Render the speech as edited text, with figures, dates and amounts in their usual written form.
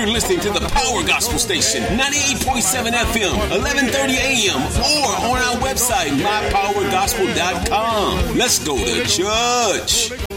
You're listening to the Power Gospel Station, 98.7 FM, 11:30 a.m., or on our website, mypowergospel.com. Let's go to church.